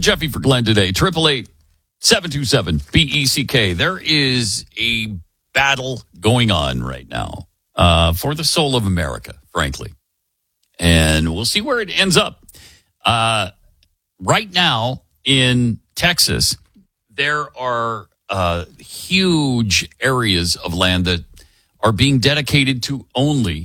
Jeffy for Glenn today. 888-727-BECK. There is a battle going on right now for the soul of America, frankly. And we'll see where it ends up. Right now in Texas, there are huge areas of land that are being dedicated to only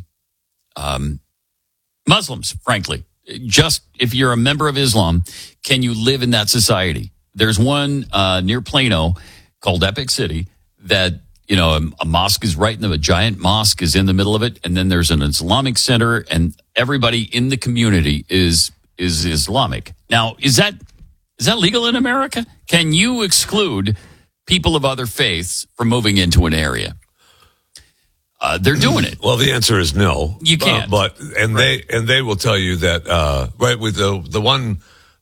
Muslims, frankly. Just if you're a member of Islam, can you live in that society? There's one near Plano called Epic City that, a mosque is right in a giant mosque is in the middle of it. And then there's an Islamic center and everybody in the community is Islamic. Now, is that legal in America? Can you exclude people of other faiths from moving into an area? They're doing it. Well, the answer is no. You can't. They will tell you that right with the one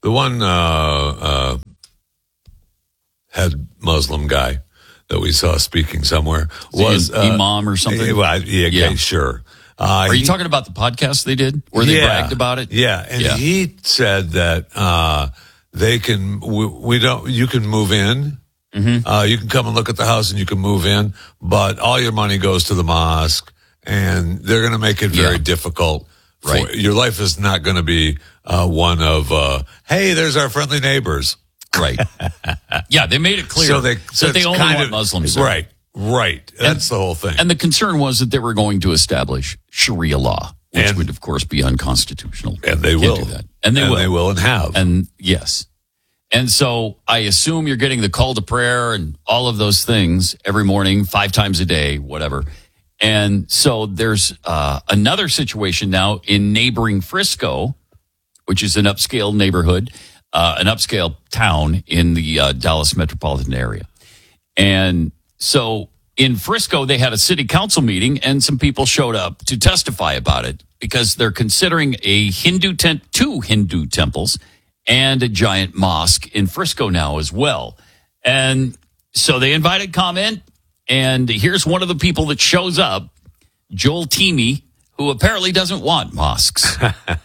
head Muslim guy that we saw speaking somewhere was imam or something. Yeah, sure. Are you talking about the podcast they did where they bragged about it? Yeah, and he said that they can. You can move in. Mm-hmm. You can come and look at the house and you can move in, but all your money goes to the mosque, and they're going to make it very difficult. Right, your life is not going to be one of hey, there's our friendly neighbors. Right. Yeah, they made it clear that they only want Muslims there. Right. That's the whole thing. And the concern was that they were going to establish Sharia law, which would, of course, be unconstitutional. And they will. Do that. And they will and have. And yes. And so I assume you're getting the call to prayer and all of those things every morning, 5 times a day, whatever. And so there's another situation now in neighboring Frisco, which is an upscale neighborhood, an upscale town in the Dallas metropolitan area. And so in Frisco, they had a city council meeting and some people showed up to testify about it because they're considering two Hindu temples and a giant mosque in Frisco now as well. And so they invited comment, and here's one of the people that shows up, Joel Teamy, who apparently doesn't want mosques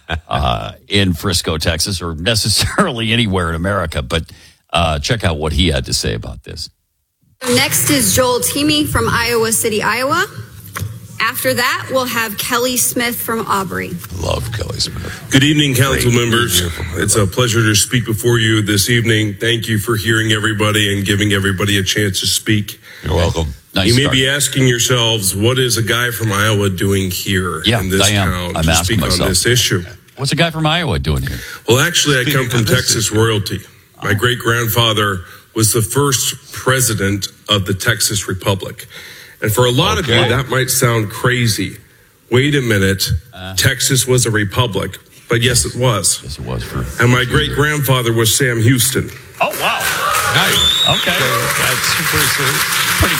in Frisco, Texas, or necessarily anywhere in America. But check out what he had to say about this. Next is Joel Teamy from Iowa City, Iowa. After that, we'll have Kelly Smith from Aubrey. Love Kelly Smith. Good evening, council members. It's a pleasure to speak before you this evening. Thank you for hearing everybody and giving everybody a chance to speak. You're welcome. Nice you may be asking yourselves, what is a guy from Iowa doing here in this town to speak on this issue? What's a guy from Iowa doing here? Well, actually, I come from Texas royalty. My great-grandfather was the first president of the Texas Republic. And for a lot of you, that might sound crazy. Wait a minute. Texas was a republic. But yes, it was. Yes, it was. And my great-grandfather was Sam Houston. Oh, wow. Nice. Okay. That's pretty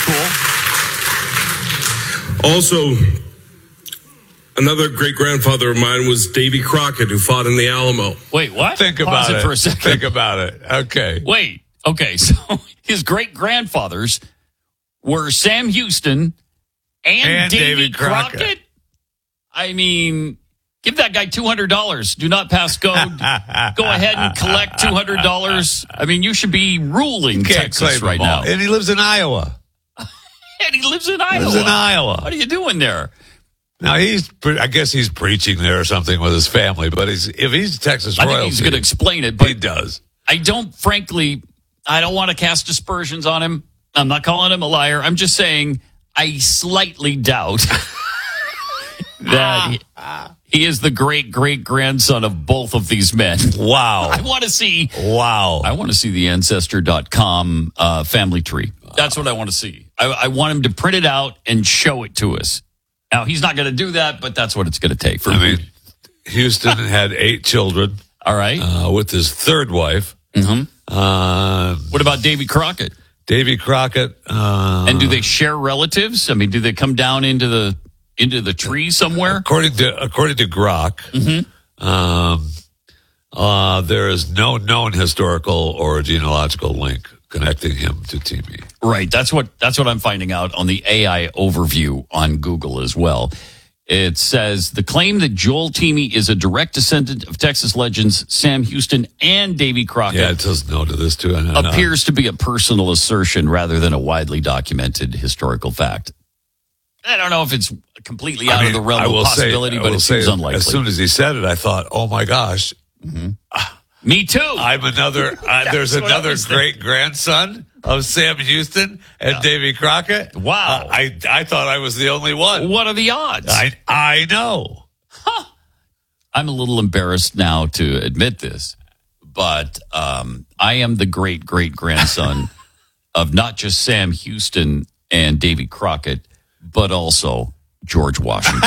cool. Also, another great-grandfather of mine was Davy Crockett, who fought in the Alamo. Wait, what? Think about it for a second. Think about it. Okay. Wait. Okay, so his great-grandfathers were Sam Houston and Davy Crockett? I mean, give that guy $200. Do not pass go. Go ahead and collect $200. I mean, you should be ruling Texas right now. And he lives in Iowa. And he lives in Iowa. What are you doing there? Now, I guess he's preaching there or something with his family, but if he's Texas royalty. I think he's going to explain it, but he does. I don't want to cast aspersions on him. I'm not calling him a liar. I'm just saying I slightly doubt that he is the great-great-grandson of both of these men. Wow. I want to see the Ancestor.com family tree. That's what I want to see. I want him to print it out and show it to us. Now, he's not going to do that, but that's what it's going to take for me. Houston had 8 children. All right. With his third wife. Mm-hmm. What about Davy Crockett? Davy Crockett. And do they share relatives? I mean, do they come down into the tree somewhere? According to Grok, there is no known historical or genealogical link connecting him to Teamy. Right. That's what I'm finding out on the AI overview on Google as well. It says the claim that Joel Teamy is a direct descendant of Texas legends Sam Houston and Davy Crockett Yeah, it says no to this too. appears to be a personal assertion rather than a widely documented historical fact. I don't know if it's completely out of the realm of possibility, but it seems unlikely. As soon as he said it, I thought, oh my gosh. Me too. I'm another, there's another great grandson of Sam Houston and Davy Crockett. Wow. I thought I was the only one. What are the odds? I know. I'm a little embarrassed now to admit this, but I am the great-great-grandson of not just Sam Houston and Davy Crockett, but also George Washington.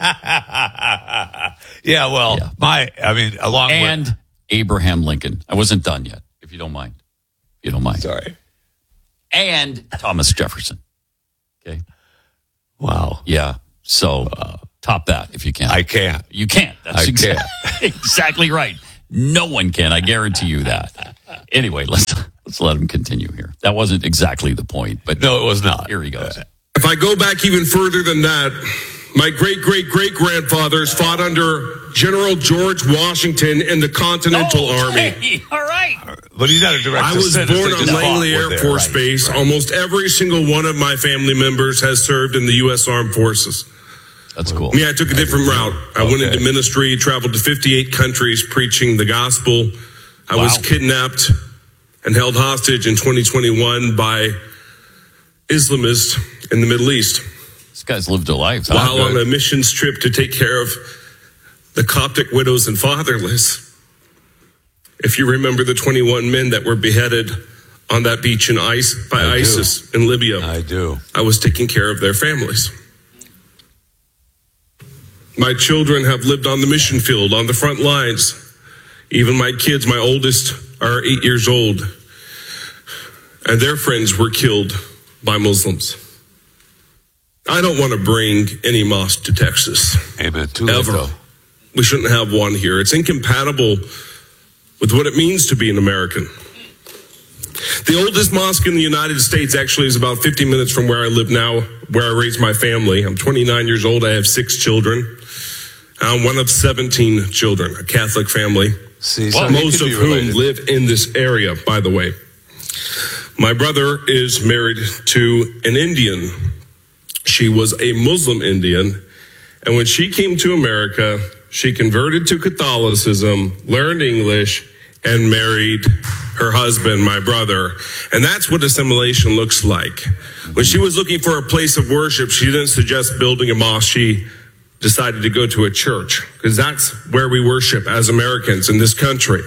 Along and with... Abraham Lincoln. I wasn't done yet, if you don't mind. You don't mind. Sorry. And Thomas Jefferson. Okay. Wow. Yeah. So top that if you can. I can't. You can't. That's exactly right. No one can. I guarantee you that. Anyway, let's let him continue here. That wasn't exactly the point, but no, it was not. Here he goes. If I go back even further than that, my great-great-great-grandfathers fought under General George Washington in the Continental Army. Hey, all right. But he's not a direct I was descendant. born on Langley Air Force Base. Right. Almost every single one of my family members has served in the U.S. Armed Forces. That's cool. Me, I took a different route. I went into ministry, traveled to 58 countries preaching the gospel. I was kidnapped and held hostage in 2021 by Islamists in the Middle East. This guy's lived a life. While on a missions trip to take care of the Coptic widows and fatherless. If you remember the 21 men that were beheaded on that beach by ISIS in Libya. I do. I was taking care of their families. My children have lived on the mission field, on the front lines. Even my kids, my oldest, are 8 years old. And their friends were killed by Muslims. I don't want to bring any mosque to Texas. Amen. Too late, ever. though. We shouldn't have one here. It's incompatible with what it means to be an American. The oldest mosque in the United States actually is about 50 minutes from where I live now, where I raised my family. I'm 29 years old. I have 6 children. I'm one of 17 children, a Catholic family. Most of whom live in this area, by the way. My brother is married to an Indian. She was a Muslim Indian. And when she came to America, she converted to Catholicism, learned English, and married her husband, my brother. And that's what assimilation looks like. When she was looking for a place of worship, she didn't suggest building a mosque. She decided to go to a church because that's where we worship as Americans in this country.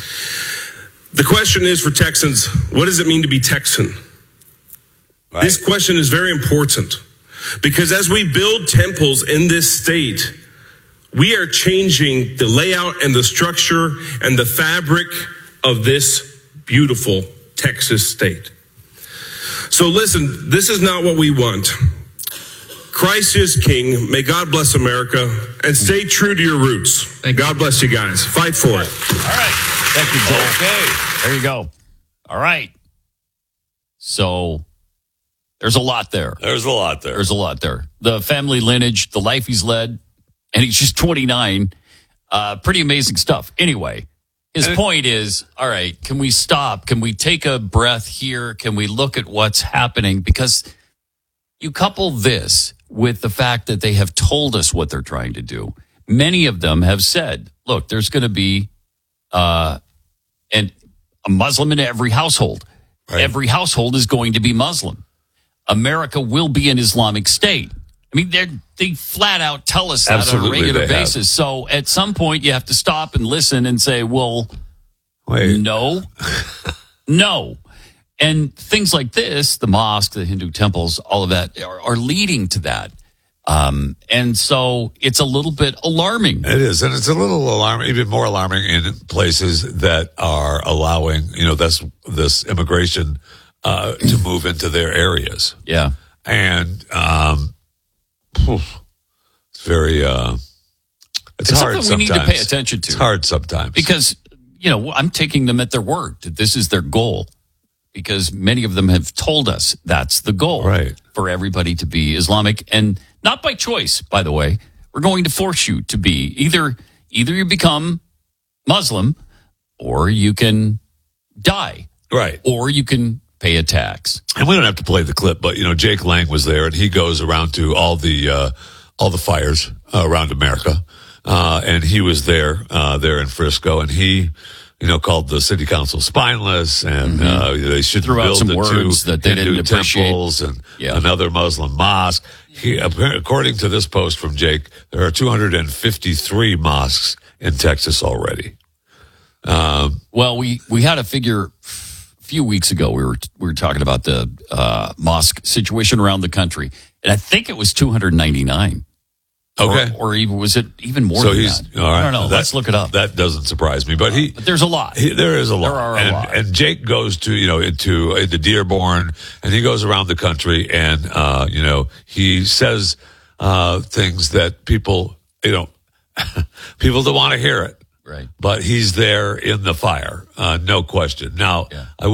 The question is for Texans, what does it mean to be Texan? Right. This question is very important because as we build temples in this state, we are changing the layout and the structure and the fabric of this beautiful Texas state. So listen, this is not what we want. Christ is King. May God bless America and stay true to your roots. God bless you guys. Fight for it. All right. Thank you, Joel. Okay. There you go. All right. So there's a lot there. There's a lot there. The family lineage, the life he's led, and he's just 29. Pretty amazing stuff. Anyway, his point is, all right, can we stop? Can we take a breath here? Can we look at what's happening? Because you couple this with the fact that they have told us what they're trying to do. Many of them have said, look, there's going to be a Muslim in every household. Right. Every household is going to be Muslim. America will be an Islamic state. I mean, they flat out tell us that on a regular basis. So at some point, you have to stop and listen and say, well, wait, no. And things like this, the mosque, the Hindu temples, all of that are leading to that. And so it's a little bit alarming. It is. And it's a little alarming, even more alarming in places that are allowing, this immigration to move into their areas. Yeah. And it's very, it's hard sometimes. We need to pay attention to. It's hard sometimes. Because, I'm taking them at their word that this is their goal. Because many of them have told us that's the goal, right, for everybody to be Islamic, and not by choice, by the way. are going to force you to be either you become Muslim or you can die. Right. Or you can pay a tax. And we don't have to play the clip, but Jake Lang was there, and he goes around to all the fires around America, and he was there in Frisco, and he called the city council spineless, and they should build some the words two that they didn't appreciate. temples and another Muslim mosque. According to this post from Jake, there are 253 mosques in Texas already. Well, we had a figure a few weeks ago. We were talking about the mosque situation around the country, and I think it was 299. Okay. Or even, was it even more So than he's, that? all right. I don't know. Let's look it up. That doesn't surprise me, but But there's a lot. There is a lot. There are a lot. And Jake goes to, into Dearborn, and he goes around the country, and, he says things that people don't want to hear it. Right. But he's there in the fire, no question. Now, I